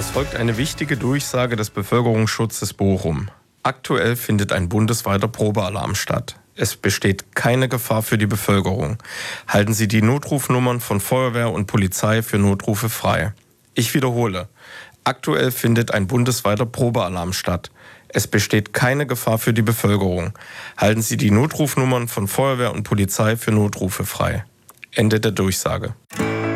Es folgt eine wichtige Durchsage des Bevölkerungsschutzes Bochum. Aktuell findet ein bundesweiter Probealarm statt. Es besteht keine Gefahr für die Bevölkerung. Halten Sie die Notrufnummern von Feuerwehr und Polizei für Notrufe frei. Ich wiederhole. Aktuell findet ein bundesweiter Probealarm statt. Es besteht keine Gefahr für die Bevölkerung. Halten Sie die Notrufnummern von Feuerwehr und Polizei für Notrufe frei. Ende der Durchsage.